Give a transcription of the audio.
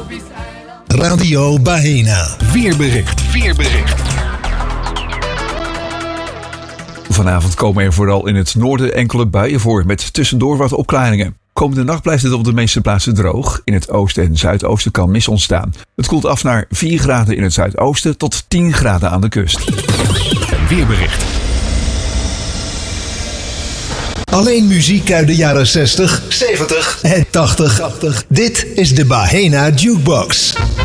Radio Baena. Weerbericht. Vanavond komen er vooral in het noorden enkele buien voor, met tussendoor wat opklaringen. Komende nacht blijft het op de meeste plaatsen droog. In het oosten en zuidoosten kan mist ontstaan. Het koelt af naar 4 graden in het zuidoosten tot 10 graden aan de kust. Weerbericht. Alleen muziek uit de jaren 60, 70 en 80. Dit is de Baena Jukebox.